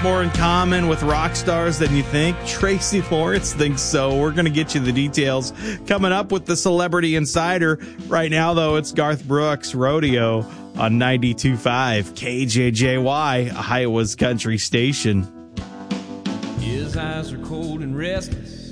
more in common with rock stars than you think? Tracy Lawrence thinks so. We're going to get you the details coming up with the Celebrity Insider. Right now, though, it's Garth Brooks, Rodeo on 92.5 KJJY, Iowa's country station. His eyes are cold and restless.